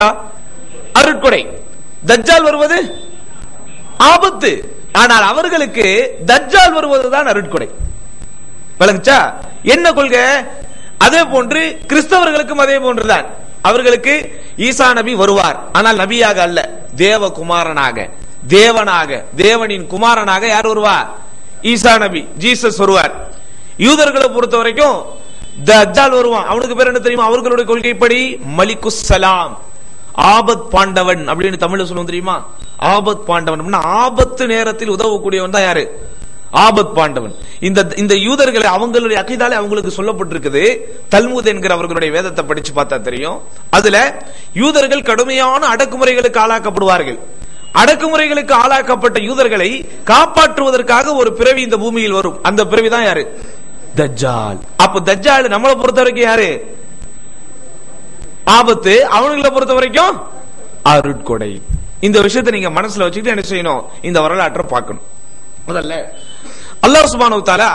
அருட்கொடை. தஜ்ஜால் வருவது ஆபத்து. ஆனால் அவர்களுக்கு தஜ்ஜால் வருவதுதான் அருட்கொடை. விளங்குச்சா? என்ன கொள்கை? அதே போன்று கிறிஸ்தவர்களுக்கும் அதே போன்றுதான். அவர்களுக்கு ஈசா நபி வருவார், ஆனால் நபியாக அல்ல, தேவகுமாரனாக, தேவனாக, தேவனின் குமாரனாக யார் வருவார்? ஈசா நபி, ஜீசஸ் வருவார். யூதர்களை பொறுத்த வரைக்கும் தஜ்ஜால் வருவான். அவனுக்கு பேர் என்ன தெரியுமா? அவர்களுடைய கொள்கைப்படி மலிகுஸ் சலாம், ஆபத் பாண்டவன் அப்படின்னு தமிழ்ல சொல்லுவோம் தெரியுமா? ஆபத் பாண்டவன், ஆபத்து நேரத்தில் உதவக்கூடியவன் தான் யாரு? ஆபத் பாண்டவன். இந்த யூதர்களை அவங்களுடைய அகீதாலே அவங்களுக்கு சொல்லப்பட்டிருக்குது. தல்முத் என்கிற அவர்களுடைய வேதத்தை படிச்சு பார்த்தா தெரியும். அதுல யூதர்கள் கடுமையான அடக்குமுறைகளுக்கு ஆளாக்கப்படுவார்கள். அடக்குமுறைகளுக்கு ஆளாக்கப்பட்ட யூதர்களை காப்பாற்றுவதற்காக ஒரு பிறவி இந்த பூமியில் வரும். அந்த பிறவி தான் யாரு? தஜ்ஜால். அப்ப தஜ்ஜால் நம்மளை பொறுத்த வரைக்கும் யாரு? ஆபத்து. அவங்களை பொறுத்த வரைக்கும் அருட்கொடை. இந்த விஷயத்தை நீங்க மனசுல வச்சுக்கிட்டு என்ன செய்யணும்? இந்த வரலாற்றை பார்க்கணும். முதல்ல அல்லாஹ் சுப்ஹானஹு வ தஆலா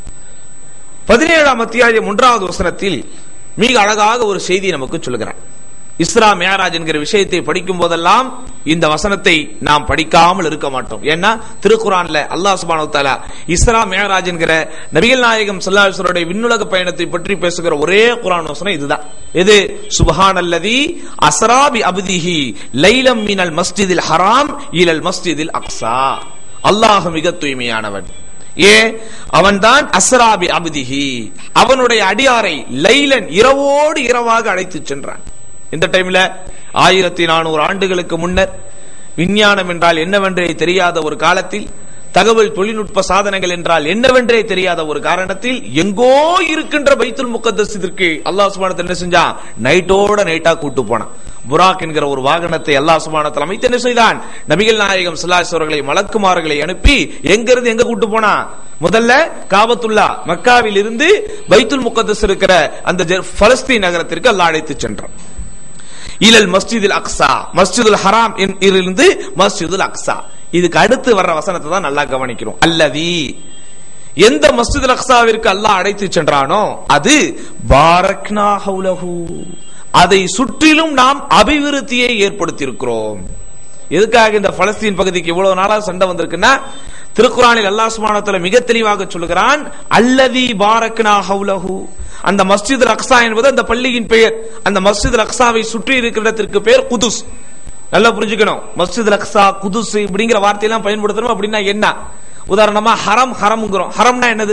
17ஆம் அத்தியாயம் 1வது வசனத்தில் மிக அழகாக ஒரு செய்தி நமக்கு சொல்லுகிறார். இஸ்ரா மிஅராஜ் என்கிற விஷயத்தை படிக்கும் போதெல்லாம் இந்த வசனத்தை நாம் படிக்காமல் இருக்க மாட்டோம். ஏன்னா திருக்குர்ஆன்ல அல்லாஹ் சுப்ஹானஹு வ தஆலா இஸ்ரா மிஅராஜ் என்கிற நபிகள் நாயகம் ஸல்லல்லாஹு அலைஹி வஸல்லம் விண்ணுலக பயணத்தை பற்றி பேசுகிற ஒரே குர்ஆன் வசனம் இதுதான். இது சுப்ஹானல்லதி அஸ்ரா பி அப்திஹி லைலம் மினல் மஸ்ஜிதில் ஹராம் இலல் மஸ்ஜிதில் அக்ஸா. அல்லாஹ் மிக தூய்மையானவன். அவன்தான் அஸ்ரா பி அப்திஹி, அவனுடைய அடியாரை லைலன் இரவோடு இரவாக அழைத்து சென்றான். இந்த டைம்ல 1400 ஆண்டுகளுக்கு முன்னர் விஞ்ஞானம் என்றால் என்னவென்றே தெரியாத ஒரு காலத்தில், தகவல் தொழில்நுட்ப சாதனங்கள் என்றால் என்னவென்றே தெரியாத ஒரு காரணத்தில் எங்கோ இருக்கின்ற பைத்துல் முகத்தஸிற்கு அல்லாஹ் சுப்ஹானஹு வ தஆலா என்ன செஞ்சான்? நைட்டோட நைட்டா கூட்டு போனான். புராக் என்கிற ஒரு வாகனத்தை அல்லாஹ் சுப்ஹானஹு வ தஆலா அமைத்து என்ன செய்தான்? நபிகள் நாயகம் ஸல்லல்லாஹு அலைஹி வஸல்லம் மலக்குமார்களை அனுப்பி எங்கிருந்து எங்க கூட்டு போனா? முதல்ல காபத்துல்லா மக்காவில் இருந்து பைத்துல் முகத்தஸ் இருக்கிற அந்த பலஸ்தீன் நகரத்திற்கு அல்லாஹ் அழைத்து சென்றான். இலல் மஸ்ஜிதில் அக்ஸா, மஸ்ஜிதுல் ஹராம் இருந்து மஸ்ஜிதுல் அக்ஸா. இதுக்கு அடுத்து வர்ற வசனத்தை தான் நல்லா கவனிக்கிறோம். அல்லதி, எந்த மஸ்ஜிதுல் அக்ஸாவிற்கு அல்லாஹ் அழைத்து சென்றானோ அது பாரக்னா ஹவுலஹு, அதை சுற்றிலும் நாம் அபிவிருத்தியை ஏற்படுத்தி இருக்கிறோம். எதுக்காக இந்த பலஸ்தீன் பகுதிக்கு இவ்வளவு நாளா சண்டை வந்திருக்குன்னா, திருக்குர்ஆனில் அல்லாஹ் சுப்ஹானஹு வ தஆலா மிக தெளிவாக சொல்லுகிறான், அல்லதி பாரக்னா ஹவுலஹு. அந்த மஸ்ஜிதுல் அக்ஸா என்பது அந்த பள்ளியின் பெயர். அந்த மஸ்ஜிதுல் அக்ஸாவை சுற்றி இருக்கிற இடத்திற்கு பெயர் குதுஸ். நல்லா புரிஞ்சுக்கணும். மஸ்ஜிதுல் அக்ஸா, குதுஸ் இப்படிங்கிற வார்த்தையெல்லாம் பயன்படுத்தணும். அப்படின்னா என்ன? உதாரணமா ஹரம், ஹரம்ங்கிறோம். ஹரம்னா என்னது?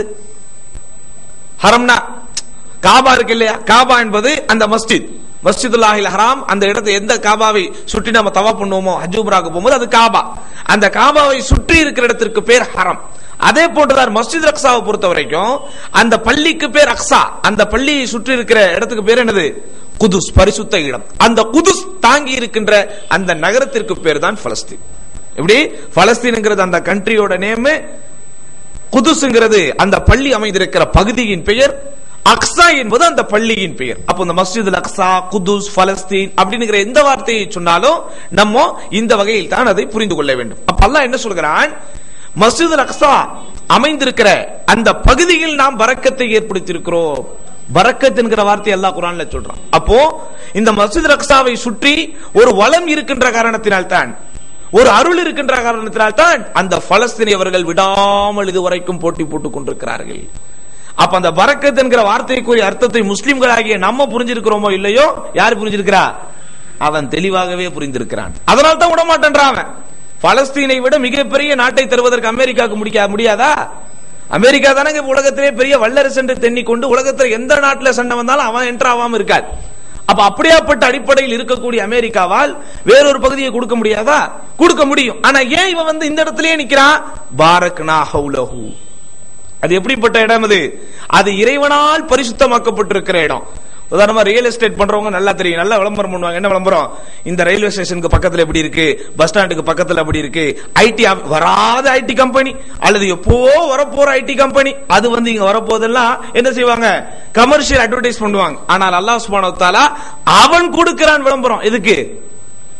ஹரம்னா காபா இருக்கு இல்லையா? காபா என்பது அந்த மஸ்ஜித், மஸ்ஜிதுல்லாஹில் ஹராம். அந்த இடத்தை எந்த காபாவை சுற்றி நம்ம தவாப் பண்ணுவோமோ ஹஜ் உம்ராக்கு போகும்போது அது காபா. அந்த காபாவை சுற்றி இருக்கிற இடத்திற்கு பேர் ஹரம். அதே போன்றுதான் மஸ்ஜித் அக்ஸாவை பொறுத்த வரைக்கும் அந்த பள்ளிக்கு பேர் அக்ஸா. அந்த பள்ளியை சுற்றி இருக்கிற இடத்துக்கு பேர் என்னது? குதுஸ், பரிசுத்த இடம். அந்த குதுஸ் தாங்கி இருக்கின்ற அந்த நகரத்திற்கு பேர் தான் பலஸ்தீன். எப்படி? பலஸ்தீன்ங்கிறது அந்த கண்ட்ரியோட நேம், குதுஸ்ங்கிறது அந்த பள்ளி அமைந்திருக்கிற பகுதியின் பெயர், அக்ஸா என்பது அந்த பள்ளியின் பெயர். அப்போ இந்த மஸ்ஜிதுல் அக்ஸா, குதுஸ், பலஸ்தீன் அப்படிங்கிற எந்த வார்த்தையை சொன்னாலும் நம்ம இந்த வகையில் தான் அதை புரிந்து கொள்ள வேண்டும். அப்ப அல்லாஹ் என்ன சொல்கிறான்? மஸ்ஜிதுல் அக்ஸா அமைந்திருக்கிற அந்த பகுதியில் நாம் பரக்கத்தை ஏற்படுத்தி இருக்கிறோம். பரக்கத் என்கிற வார்த்தை அல்லாஹ் குர்ஆன்ல சொல்றான். அப்போ இந்த மஸ்ஜிதுல் அக்ஸாவை சுற்றி ஒரு வளம் இருக்கின்ற காரணத்தினால் தான், ஒரு அருள் இருக்கின்ற காரணத்தினால் தான் அந்த பலஸ்தீனியவர்கள் விடாமல் இதுவரைக்கும் போட்டி போட்டுக் கொண்டிருக்கிறார்கள். அப்ப அந்த பரக்கத் என்கிற வார்த்தைக்குரிய அர்த்தத்தை முஸ்லிம்களாகிய நம்ம புரிஞ்சிருக்கிறோமோ இல்லையோ, யார் புரிஞ்சிருக்கிறா? அவன் தெளிவாகவே புரிந்திருக்கிறான். அதனால தான் விட மாட்டேன்றான். பலஸ்தீனை விட மிகப்பெரிய நாட்டை தருவதற்கு அமெரிக்காவுக்கு முடியாதா? அமெரிக்கா தானே உலகத்திலே பெரிய வல்லரசு என்று தென்னிக்கொண்டு உலகத்தில் எந்த நாட்டில் சண்டை வந்தாலும் அவன் என்டர் ஆகாம இருக்காது. அப்ப அப்படியாப்பட்ட அடிப்படையில் இருக்கக்கூடிய அமெரிக்காவால் வேறொரு பகுதியை கொடுக்க முடியாதா? கொடுக்க முடியும். ஆனா ஏன் இவன் இந்த இடத்திலேயே நிக்கிறான்? பாரக்னா ஹவுலஹு. அது எப்படிப்பட்ட இடம்? அது இறைவனால் பரிசுத்தமாக்கப்பட்டிருக்கிற இடம். உதாரணமா ரியல் எஸ்டேட் பண்றவங்க நல்லா தெரியும், நல்லா விளம்பரம் பண்ணுவாங்க. என்ன விளம்பரம்? இந்த ரயில்வே ஸ்டேஷனுக்கு பக்கத்துல எப்படி இருக்கு, பஸ் ஸ்டாண்டுக்கு பக்கத்துல அப்படி இருக்கு, ஐடி வராத ஐடி கம்பெனி அல்லது எப்போ வரப்போற ஐடி கம்பெனி அது இங்க வரப்போதெல்லாம் என்ன செய்வாங்க? கமர்ஷியல் அட்வர்டைஸ் பண்ணுவாங்க. ஆனால் அல்லாஹ் சுப்ஹானஹு வ தஆலா அவன் கொடுக்கிறான் விளம்பரம். எதுக்கு?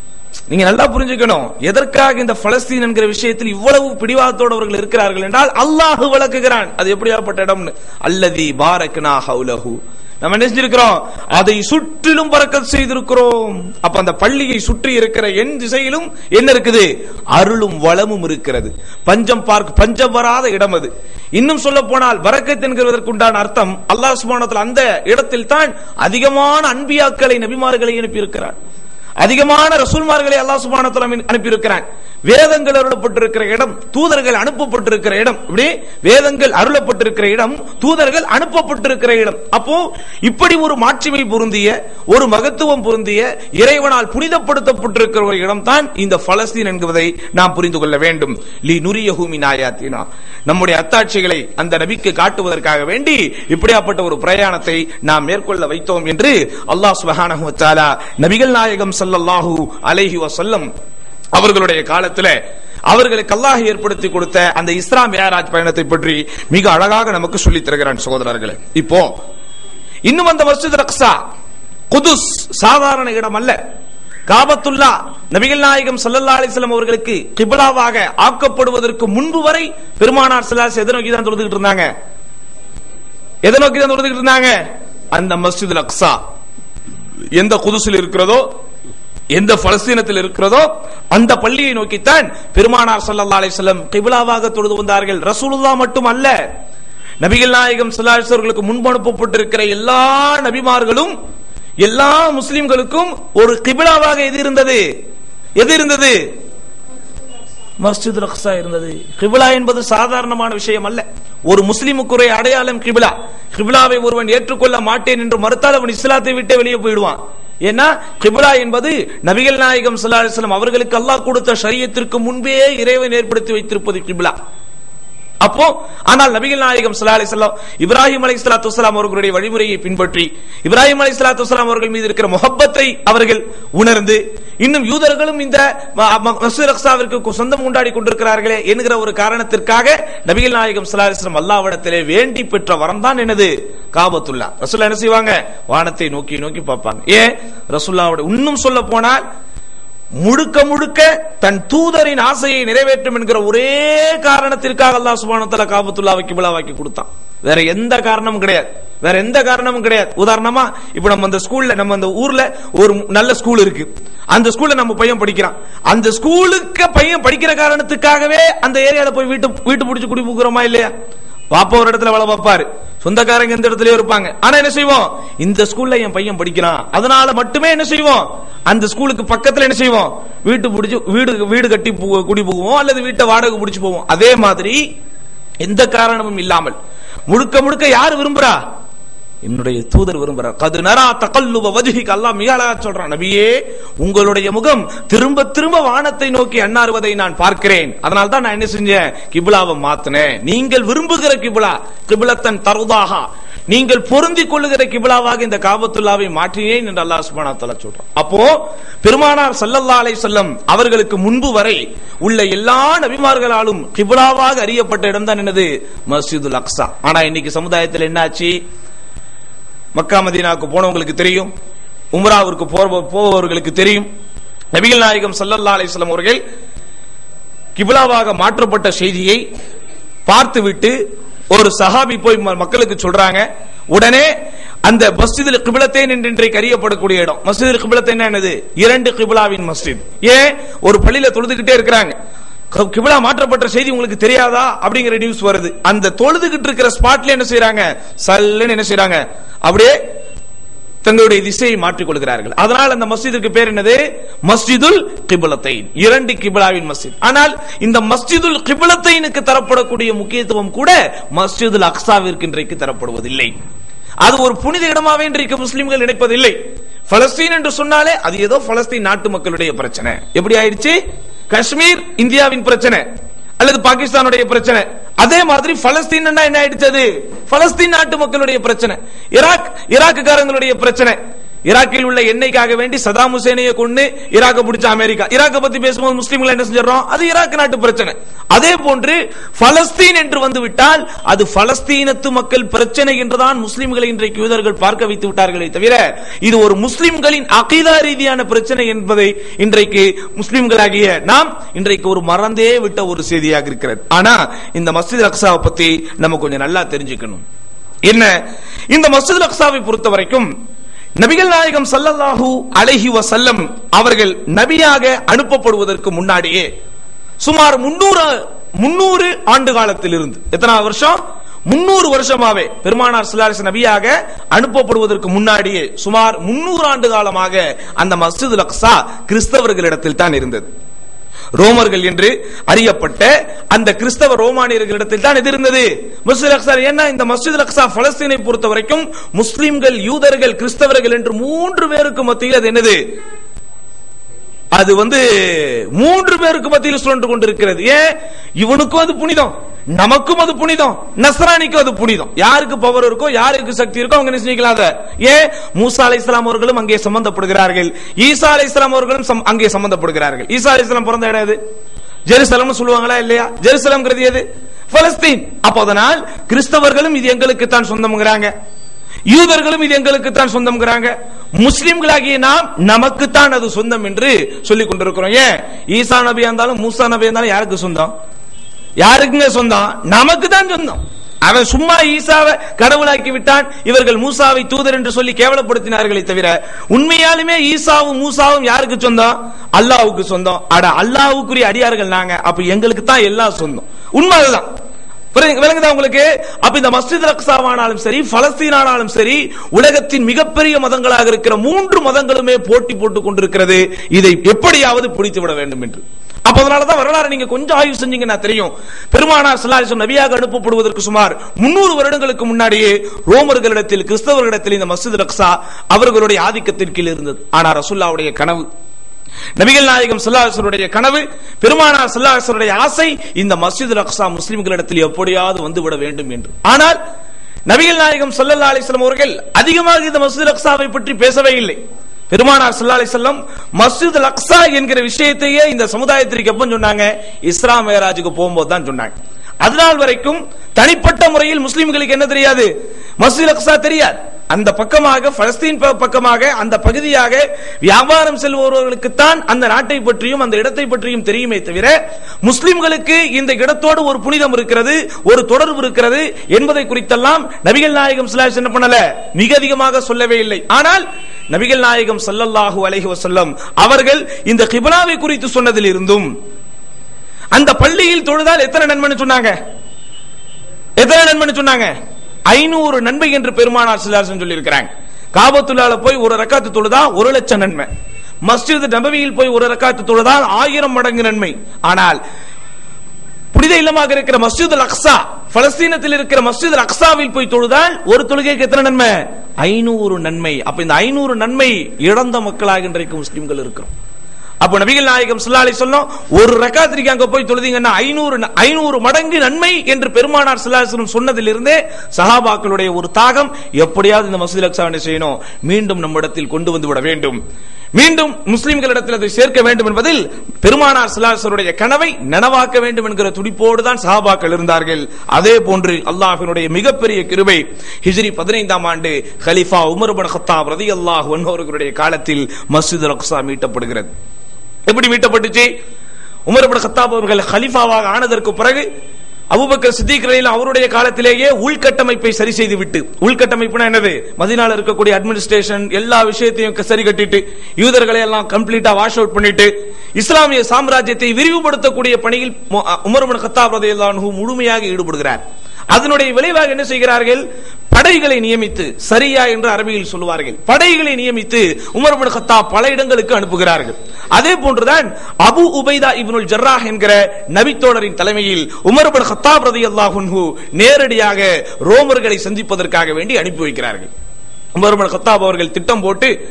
நீங்க நல்லா புரிஞ்சுக்கணும், எதற்காக இந்த பலஸ்தீன் என்கிற விஷயத்தில் இவ்வளவு பிடிவாதத்தோடு அவர்கள் இருக்கிறார்கள் என்றால் அல்லாஹ் விளக்குகிறான் அது எப்படியாப்பட்ட இடம்னு. அல்லதி பாரக்னா ஹவுலஹு, நம்ம என்ன செஞ்சிருக்கிறோம், அதை சுற்றிலும் பரக்கத் செய்திருக்கிறோம். அப்ப அந்த பள்ளியை சுற்றி இருக்கிற என் திசையிலும் என்ன இருக்குது, அருளும் வளமும் இருக்கிறது. பஞ்சம் வராத இடம் அது. இன்னும் சொல்ல போனால் பரக்கத் என்கிறதற்குண்டான அர்த்தம் அல்லாஹ் சுப்ஹானஹு வ தஆலா அந்த இடத்தில் தான் அதிகமான அன்பியாக்களை நபிமார்களை அனுப்பி இருக்கிறார், அதிகமான ரசூல்மார்களை அல்லாஹ் சுப்ஹானஹு வ தஆலா அனுப்பி இருக்கிறான். வேதங்கள் அருளப்பட்டிருக்கிற இடம், தூதர்கள் அனுப்பப்பட்டிருக்கிற இடம், இப்படி வேதங்கள் அருளப்பட்டிருக்கிற இடம், தூதர்கள் அனுப்பப்பட்டிருக்கிற இடம். அப்போ இப்படி ஒரு மாட்சிமை பொருந்திய, ஒரு மகத்துவம் பொருந்திய, இறைவனால் புனிதப்படுத்தப்பட்டிருக்கிற ஒரு இடம் தான் இந்த பலஸ்தீன் என்பதை நாம் புரிந்து கொள்ள வேண்டும். லி நுரியஹு மின் ஆயாத்தினா, நம்முடைய அத்தாட்சிகளை அந்த நபிக்கு காட்டுவதற்காக வேண்டி இப்படியாப்பட்ட ஒரு பிரயாணத்தை நாம் மேற்கொள்ள வைத்தோம் என்று அல்லாஹ் சுப்ஹானஹு வ தஆலா நபிகள் நாயகம் ஸல்லல்லாஹு அலைஹி வஸல்லம் அவர்களுடைய காலத்தில் அவர்களுக்கு அல்லாஹ் ஏற்படுத்தி கொடுத்த அந்த இஸ்ரா மிஅராஜ் பயணத்தை பற்றி மிக அழகாக நமக்கு சொல்லித் தருகிறான் சகோதரர்களே. இப்போ இன்னும் அந்த மஸ்ஜித் அக்ஸா குதுஸ் சாதாரண இடம் அல்ல. காபத்துல்லா நபிகள் நாயகம் ஸல்லல்லாஹு அலைஹி வஸல்லம் அவர்களுக்கு கிப்லாவாக ஆக்கப்படுவதற்கு முன்பு வரை பெருமானார் ஸல்லல்லாஹு அலைஹி வஸல்லம் எதை நோக்கி தான் தொழுதுகிட்டு இருந்தாங்க, எதை நோக்கி தான் தொழுதுகிட்டு இருந்தாங்க, அந்த மஸ்ஜித் அக்ஸா எந்த குதுஸில் இருக்கிறதோ, எந்த பலஸ்தீனத்தில் இருக்கிறதோ அந்த பள்ளியை நோக்கித்தான் பெருமானார் ஸல்லல்லாஹு அலைஹி வஸல்லம் கிப்லாவாக தொழுது வந்தார்கள். ரசூலுல்லாஹ் மட்டும் அல்ல, நபிகள் நாயகம் ஸல்லல்லாஹு அலைஹி வஸல்லம் முன்பு அனுப்பப்பட்டிருக்கிற எல்லா நபிமார்களும் எல்லா முஸ்லிம்களுக்கும் ஒரு கிப்லாவாக எது இருந்தது, மஸ்ஜித் அக்ஸா இருந்தது. கிப்லா என்பது சாதாரணமான விஷயம் அல்ல. ஒரு முஸ்லிமுக்குரிய அடையாளம் கிப்லா. கிப்லாவை ஒருவன் ஏற்றுக்கொள்ள மாட்டேன் என்று மறுத்தால் அவன் இஸ்லாத்தை விட்டு வெளியே போயிடுவான். ஏன்னா கிப்லா என்பது நபிகள் நாயகம் ஸல்லல்லாஹு அலைஹி வஸல்லம் அவர்களுக்கு அல்லாஹ் கொடுத்த ஷரியத்திற்கு முன்பே இறைவன் ஏற்படுத்தி வைத்திருப்பது கிப்லா. அப்போ ஆனால் நபிகள் நாயகம் ஸல்லல்லாஹு அலைஹி வஸல்லம் இப்ராஹிம் அலைஹிஸ்ஸலாத்து வஸலாம் அவர்களுடைய வழிமுறையை பின்பற்றி இப்ராஹிம் அலைஹிஸ்ஸலாத்து வஸலாம் அவர்கள் மீது இருக்கிற முஹப்பத்தை அவர்கள் உணர்ந்து, இன்னும் யூதர்களும் இந்த மஸ்ஜித் அக்ஸாவிற்கு சொந்தம் கொண்டாடி கொண்டிருக்கிறார்களே என்கிற ஒரு காரணத்திற்காக நபிகள் நாயகம் ஸல்லல்லாஹு அலைஹி வஸல்லம் அல்லாஹ்விடத்திலே வேண்டி பெற்ற வரம் தான் என்னது, காபத்துல்லா. ரசூலுல்லாஹ் என்ன செய்வாங்க, வானத்தை நோக்கி நோக்கி பார்ப்பாங்க. ஏன் ரசூலுல்லாஹ்வுடைய இன்னும் சொல்ல போனால் முழுக்க முழுக்க தன் தூதரின் ஆசையை நிறைவேற்றும் என்கிற ஒரே காரணத்திற்காக அல்லாஹ் சுப்ஹானஹு வ தஆலா காபத்துல்லாவை கிப்லாவாக்கி கொடுத்தான். வேற எந்த காரணமும் கிடையாது, வேற எந்த காரணமும் கிடையாது. உதாரணமா இப்ப நம்ம அந்த ஸ்கூல்ல, நம்ம அந்த ஊர்ல ஒரு நல்ல ஸ்கூல் இருக்கு, அந்த ஸ்கூல்ல நம்ம பையன் படிக்கிறான், அந்த ஸ்கூலுக்கு பையன் படிக்கிற காரணத்துக்காகவே அந்த ஏரியால போய் வீட்டு பிடிச்சு குடி போகிறோமா இல்லையா? பாப்பா ஒரு இடத்துல வேலை பார்ப்பாரு, சொந்தக்காரங்க எந்த இடத்துலயும் இருப்பாங்க. ஆனா என்ன செய்வோம், இந்த ஸ்கூல்ல என் பையன் படிக்கிறான் அதனால மட்டுமே என்ன செய்வோம், அந்த ஸ்கூலுக்கு பக்கத்துல என்ன செய்வோம், வீடு கட்டி குடி போவோம் அல்லது வீட்டை வாடகை பிடிச்சு போவோம். அதே மாதிரி எந்த காரணமும் இல்லாமல் முழுக்க முழுக்க யார் விரும்புறா, என்னுடைய தூதர் விரும்புறார். கது நரா தகல்லுப வஜ்ஹிக, அல்லாஹ் மிக அழகா சொல்றான், நபியே உங்களுடைய முகம் திரும்ப திரும்ப வானத்தை நோக்கி அண்ணாறுவதை நான் பார்க்கிறேன், அதனால தான் நான் என்ன செஞ்சேன், கிப்லாவை மாத்தினேன். நீங்கள் விரும்புகிற கிப்லா, கிப்லத்தன் தர்தாஹா, நீங்கள் பொருந்திக் கொள்ளுகிற கிப்லாவாக இந்த காபத்துல்லாவை மாற்றினேன் என்று அல்லாஹ் சுப்ஹானஹு வ தஆலா சொல்றான். அப்போ பெருமானார் ஸல்லல்லாஹு அலைஹி வஸல்லம் அவர்களுக்கு முன்பு வரை உள்ள எல்லா நபிமார்களாலும் கிப்லாவாக அறியப்பட்ட இடம் தான் என்னது, மஸ்ஜிதுல் அக்ஸா. ஆனா இன்னைக்கு சமுதாயத்தில் என்னாச்சு, மக்கா மதீனாவுக்கு போனவங்களுக்கு தெரியும், உம்ராவிற்கு போபவர்களுக்கு தெரியும், நபிகள் நாயகம் ஸல்லல்லாஹு அலைஹி வஸல்லம் அவர்கள் கிப்லாவாக மாற்றப்பட்ட செய்தியை பார்த்துவிட்டு ஒரு சஹாபி போய் மக்களுக்கு சொல்றாங்க. உடனே அந்த மஸ்ஜிதுல் கிப்லத்தைன் என்று இன்றைக்கு அறியப்படக்கூடிய இடம், மஸ்ஜிதுல் கிப்லத்தைன் என்னது, இரண்டு கிப்லாவின் மஸ்ஜித். ஏன் ஒரு பள்ளியில தொழுதுகிட்டே இருக்கிறாங்க, கிப்லா மாற்றப்பட்ட செய்தி உங்களுக்கு தெரியாதா அப்படிங்கிற நியூஸ் வருது. அந்த தொழுதுகிட்டு இருக்கிற ஸ்பாட்ல என்ன செய்யறாங்க, சல்லுன்னு என்ன செய்யறாங்க, அப்படியே தங்களுடைய திசையை மாற்றிக் கொள்கிறார்கள். அதனால் அந்த மஸ்ஜிதுக்கு பேர் என்னது, மஸ்ஜிதுல் கிப்லத்தைன், இரண்டு கிப்லாவின் மஸ்ஜித். ஆனால் இந்த மஸ்ஜிதுல் கிப்லத்தைனுக்கு தரப்படக்கூடிய முக்கியத்துவம் கூட மஸ்ஜிதுல் அக்ஸாவிற்கு இன்றைக்கு தரப்படுவதில்லை. அது ஒரு புனித இடமாவே இன்றைக்கு முஸ்லிம்கள் நினைப்பதில்லை. பலஸ்தீன் என்று சொன்னாலே அது ஏதோ பலஸ்தீன் நாட்டு மக்களுடைய பிரச்சனை. எப்படி ஆயிடுச்சு, காஷ்மீர் இந்தியாவின் பிரச்சனை அல்லது பாகிஸ்தானுடைய பிரச்சனை. அதே மாதிரி பலஸ்தீன் என்ன ஆயிடுச்சு, பலஸ்தீன் நாட்டு மக்களுடைய பிரச்சனை, ஈராக்குக்காரங்களுடைய பிரச்சனை. ஈராக்கில் உள்ள எண்ணெய்க்காக வேண்டி சதாம் ஹுசேனையை கொண்டு ஈராக்க பிடிச்ச அமெரிக்கா. ஈராக்க பத்தி பேசும்போது முஸ்லிம்கள் என்ன செஞ்சிடறோம், அது ஈராக் நாட்டு பிரச்சனை. அதே போன்று பலஸ்தீன் என்று வந்து விட்டால் அது பலஸ்தீனத்து மக்கள் பிரச்சனை என்றுதான் முஸ்லிம்களை இன்றைக்கு யூதர்கள் பார்க்க வைத்து விட்டார்களே தவிர இது ஒரு முஸ்லிம்களின் அகீதா ரீதியான பிரச்சனை என்பதை இன்றைக்கு முஸ்லிம்களாகிய நாம் இன்றைக்கு ஒரு மறந்தே விட்ட ஒரு செய்தியாக இருக்கிறது. ஆனா இந்த மஸ்ஜித் அக்ஸாவை பத்தி நம்ம கொஞ்சம் நல்லா தெரிஞ்சுக்கணும். என்ன, இந்த மஸ்ஜித் அக்ஸாவை பொறுத்த வரைக்கும் நபிகள் நாயகம் ஸல்லல்லாஹு அலைஹி வஸல்லம் அவர்கள் நபியாக அனுப்பப்படுவதற்கு முன்னாடியே சுமார் 300 ஆண்டு காலத்தில் இருந்து, எத்தனை வருஷம், 300 வருஷமாவே பெருமானார் ஸல்லல்லாஹு அலைஹி வஸல்லம் நபியாக அனுப்பப்படுவதற்கு முன்னாடியே சுமார் 300 ஆண்டு காலமாக அந்த மஸ்ஜித் அக்ஸா கிறிஸ்தவர்களிடத்தில் தான் இருந்தது. ரோமர்கள் என்று அறியப்பட்ட அந்த கிறிஸ்தவ ரோமானியர்களிடத்தில் தான் இது இருந்தது மஸ்ஜித் அக்ஸா. ஏன்னா இந்த மஸ்ஜித் அக்ஸா பலஸ்தீனை பொறுத்த வரைக்கும் முஸ்லிம்கள், யூதர்கள், கிறிஸ்தவர்கள் என்று 3 பேருக்கு மத்தியில் அது என்னது, அது 3 பேருக்கு மத்தியில் சுழன்று கொண்டிருக்கிறது. ஏன், இவனுக்கும் அது புனிதம், நமக்கும் அது புனிதம், நஸ்ரானிக்கும் அது புனிதம். யாருக்கு பவர் இருக்கோ, யாருக்கு சக்தி இருக்கோ அவங்க நிச்சயிக்கலாத. ஏன், மூசா அலைஹிஸ்ஸலாம் அவர்களும் அங்கே சம்பந்தப்படுகிறார்கள், ஈசா அலைஹிஸ்ஸலாம் அவர்களும் அங்கே சம்பந்தப்படுகிறார்கள். ஈசா அலைஹிஸ்ஸலாம் பிறந்த இடம் எது, ஜெருசலம்னு சொல்லுவாங்களா இல்லையா? ஜெருசலம்ங்கிறது எது, பலஸ்தீன். அப்ப அதனால் கிறிஸ்தவர்களும் இது எங்களுக்கு தான் சொந்தம்ங்கறாங்க, யூதர்களும் இது எங்களுக்கு தான் சொந்தம்ங்கறாங்க, முஸ்லிம்களாகிய நாம் நமக்கு தான் அது சொந்தம் என்று சொல்லிக் கொண்டிருக்கிறோம். ஏன், ஈசா நபியா இருந்தாலும் மூசா நபியா இருந்தாலும் யாருக்கு சொந்தம், யாருக்குங்க சொந்தம், நமக்கு தான் சொந்தம். அவன் சும்மா ஈசாவை கடவுளாக்கி விட்டான், இவர்கள் மூசாவை தூதர் என்று சொல்லி கேவலப்படுத்தினார்களே தவிர உண்மையாலுமே ஈசாவும் மூசாவும் யாருக்கு சொந்தம், அல்லாஹ்வுக்கு சொந்தம். அட அல்லாஹ்வுக்குரிய அடியார்கள் நாங்க, அப்ப எங்களுக்கு தான் எல்லாம் சொந்தம். உண்மை அதுதான். விளங்குதா உங்களுக்கு? அப்ப இந்த மஸ்ஜித் அக்ஸாவானாலும் சரி, பலஸ்தீனானாலும் சரி, உலகத்தின் மிகப்பெரிய மதங்களாக இருக்கிற 3 மதங்களுமே போட்டி போட்டுக் கொண்டிருக்கிறது இதை எப்படியாவது பிடித்து விட வேண்டும் என்று. அப்ப அதனாலதான் வரலாறு நீங்க கொஞ்சம் ஆய்வு செஞ்சீங்கன்னா தெரியும், பெருமானார் ஸல்லல்லாஹு அலைஹி வஸல்லம் நபியாக அனுப்பப்படுவதற்கு சுமார் 300 வருடங்களுக்கு முன்னாடியே ரோமர்களிடத்தில், கிறிஸ்தவர்களிடத்தில் இந்த மஸ்ஜித் அக்ஸா அவர்களுடைய ஆதிக்கத்தின் கீழ் இருந்தது. ஆனா ரசூலுல்லாஹ்வுடைய கனவு, நபிகள் நாயகம் ஸல்லல்லாஹு அலைஹி வஸல்லம் கனவு, பெருமானார் ஸல்லல்லாஹு அலைஹி வஸல்லம் ஆசை இந்த மஸ்ஜித் அக்ஸா முஸ்லிம்களிடத்தில் எப்படியாவது வந்துவிட வேண்டும் என்று. ஆனால் நபிகள் நாயகம் ஸல்லல்லாஹு அலைஹி வஸல்லம் அவர்கள் அதிகமாக இந்த மஸ்ஜித் அக்ஸாவை பற்றி பேசவே இல்லை. பெருமானார் ஸல்லல்லாஹு அலைஹி வஸல்லம் மஸ்ஜித் அக்ஸா என்கிற விஷயத்தையே இந்த சமுதாயத்திற்கு எப்ப சொன்னாங்க, இஸ்ரா மேராஜுக்கு போகும்போது தான் சொன்னாங்க. அதனால் வரைக்கும் தனிப்பட்ட முறையில் முஸ்லிம்களுக்கு என்ன தெரியாது, மஸ்ஜித் அக்ஸா தெரியாது. அந்த பக்கமாக, பலஸ்தீன் பக்கமாக, அந்த பகுதியாக வியாபாரம் செல்பவர்களுக்கு தான் அந்த நாட்டை பற்றியும் அந்த இடத்தை பற்றியும் தெரியுமே தவிர முஸ்லிம்களுக்கு இந்த இடத்தோடு ஒரு புனிதம் இருக்கிறது, ஒரு தொடர்பு இருக்கிறது என்பதை குறித்தெல்லாம் நபிகள் நாயகம் ஸல்லல்லாஹு அலைஹி வஸல்லம் என்ன பண்ணல, மிக அதிகமாக சொல்லவே இல்லை. ஆனால் நபிகள் நாயகம் ஸல்லல்லாஹு அலைஹி வஸல்லம் அவர்கள் இந்த கிப்லாவை குறித்து சொன்னதில் இருந்தும், அந்த பள்ளியில் தொழுதால் எத்தனை நன்மைன்னு சொன்னாங்க, எத்தனை நன்மைன்னு சொன்னாங்க, 500 நன்மை என்று பெருமானார் ஸல்லல்லாஹு அலைஹி வஸல்லம் சொல்லி இருக்கிறாங்க. காபத்துல்லாஹ்ல போய் ஒரு ரக்காத்து தொழுதா 1,00,000 நன்மை, மஸ்ஜித் நபவியில் போய் ஒரு ரக்காத்து தொழுதால் 1000 மடங்கு நன்மை. ஆனால் புனித இல்லமாக இருக்கிற மஸ்ஜித் அக்ஸா, பலஸ்தீனத்தில் இருக்கிற மஸ்ஜித் அக்ஸாவில் போய் தொழுதால் ஒரு தொழுகைக்கு எத்தனை நன்மை, 500 நன்மை. அப்ப இந்த 500 நன்மை இழந்த மக்களாக இன்றைக்கு முஸ்லிம்கள் இருக்கிறோம். அப்ப நபிகள் நாயகம் ஸல்லல்லாஹு அலைஹி வஸல்லம் ஒரு ரக்காத்திற்கு அங்க போய் தொழுதீங்கன்னா 500 மடங்கு நன்மை என்று பெருமானார் ஸல்லல்லாஹு அலைஹி வஸல்லம் சொன்னதிலிருந்தே சஹாபாக்களுடைய ஒரு தாகம், எப்படியாவது இந்த மஸ்ஜித் அக்ஸாவை செய்யணும், மீண்டும் நம்மிடத்தில் கொண்டு வந்து விட வேண்டும், மீண்டும் முஸ்லிம்களிடத்தில் அதை சேர்க்க வேண்டும் என்பதில் பெருமானார் ஸல்லல்லாஹு அலைஹி வஸல்லம் கனவை நனவாக்க வேண்டும் என்கிற துடிப்போடு தான் சஹாபாக்கள் இருந்தார்கள். அதே போன்று அல்லாஹ்வினுடைய மிகப்பெரிய கிருபை, ஹிஜ்ரி 15ஆம் ஆண்டு கலீஃபா உமர் இப்னு கத்தாப் ரலியல்லாஹு அன்ஹு அவர்களுடைய காலத்தில் மஸ்ஜித் அக்ஸா மீட்டப்படுகிறது. எப்படி மீட்டப்பட்டுச்சு? உமர் இப்னு கத்தாப் அவர்கள் கலீஃபாவாக ஆனதற்கு பிறகு அபூபக்கர் சித்திக் ரலியல்லாஹு அவருடைய காலத்திலேயே உள்கட்டமைப்பை சரி செய்து விட்டு, உள்கட்டமைப்புனா என்னது, மதீனால இருக்கக்கூடிய அட்மினிஸ்ட்ரேஷன் எல்லா விஷயத்தையும் சரி கட்டிட்டு, யூதர்களை எல்லாம் கம்ப்ளீட்டா வாஷ் அவுட் பண்ணிட்டு, இஸ்லாமிய சாம்ராஜ்யத்தை விரிவுபடுத்தக்கூடிய பணியில் உமர் இப்னு கத்தாப் ரலியல்லாஹு அன்ஹு முழுமையாக ஈடுபடுகிறார். அதனுடைய விளைவாக என்ன செய்கிறார்கள், படைகளை நியமித்து, சரியா என்று அரபியில் சொல்லுவார்கள், படைகளை நியமித்து உமர் இப்னு கத்தாப் பல இடங்களுக்கு அனுப்புகிறார்கள். அதே போன்றுதான் அபு உபைதா இப்னுல் ஜர்ராஹ் என்கிற நபித்தோழரின் தலைமையில் உமர் இப்னு கத்தாப் ரலியல்லாஹு அன்ஹு நேரடியாக ரோமர்களை சந்திப்பதற்காக வேண்டி அனுப்பி வைக்கிறார்கள். உமர் இப்னு கத்தாப் அவர்கள் திட்டம் போட்டு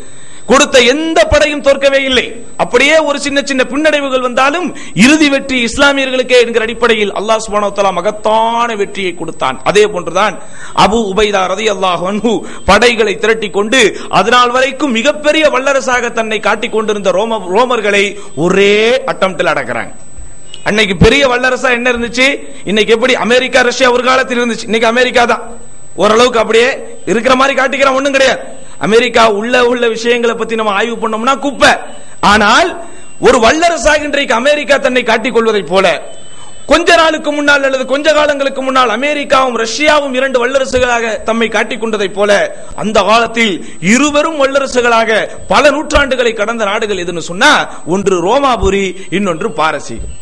கொடுத்த எந்த படையும் தோற்கவே இல்லை. அப்படியே ஒரு சின்ன சின்ன பின்னடைவுகள் வந்தாலும் இறுதி வெற்றி இஸ்லாமியர்களுக்கே என்கிற அடிப்படையில் அல்லாஹ் சுப்ஹானஹு வ தஆலா மகத்தான வெற்றியை கொடுத்தான். அதே போன்றுதான் அபு உபைதா ரலியல்லாஹு அன்ஹு படைகளை திரட்டி கொண்டு அதனால் வரைக்கும் மிகப்பெரிய வல்லரசாக தன்னை காட்டிக் கொண்டிருந்த ரோமர்களை ஒரே அட்டம்ப்டில் அடக்குறாங்க. அன்னைக்கு பெரிய வல்லரசா என்ன இருந்துச்சு? இன்னைக்கு எப்படி அமெரிக்கா ரஷ்யா ஒரு காலத்தில் இருந்துச்சு, இன்னைக்கு அமெரிக்கா தான் ஓரளவுக்கு அப்படியே இருக்கிற மாதிரி காட்டிக்கிறான். ஒண்ணும் கிடையாது. அமெரிக்கா உள்ள விஷயங்களை பத்தி நம்ம ஆய்வு பண்ணோம்னா குப்பை. ஆனால் ஒரு வல்லரசாக இன்றைக்கு அமெரிக்கா தன்னை காட்டிக் கொள்வதை போல கொஞ்ச நாளுக்கு முன்னால் அல்லது கொஞ்ச காலங்களுக்கு முன்னால் அமெரிக்காவும் ரஷ்யாவும் இரண்டு வல்லரசுகளாக தம்மை காட்டிக் கொண்டதை போல அந்த காலத்தில் இருவரும் வல்லரசுகளாக பல நூற்றாண்டுகளை கடந்த நாடுகள் எதுன்னு சொன்னா ஒன்று ரோமாபுரி, இன்னொன்று பாரசீகம்.